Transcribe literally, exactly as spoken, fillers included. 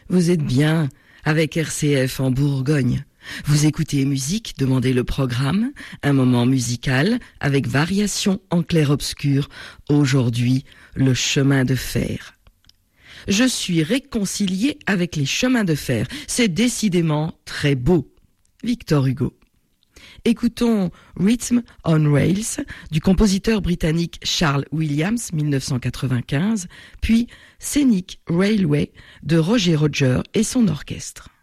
Vous êtes bien avec R C F en Bourgogne. Vous écoutez musique, demandez le programme, un moment musical avec variation en clair-obscur. Aujourd'hui, le chemin de fer. Je suis réconcilié avec les chemins de fer. C'est décidément très beau. Victor Hugo. Écoutons Rhythm on Rails du compositeur britannique Charles Williams, mille neuf cent quatre-vingt-quinze, puis Scenic Railway de Roger Roger et son orchestre.